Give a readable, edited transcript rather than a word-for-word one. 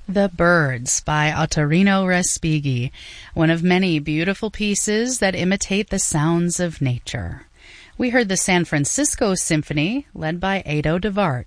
The Birds by Ottorino Respighi, one of many beautiful pieces that imitate the sounds of nature. We heard the San Francisco Symphony, led by Ado Devart,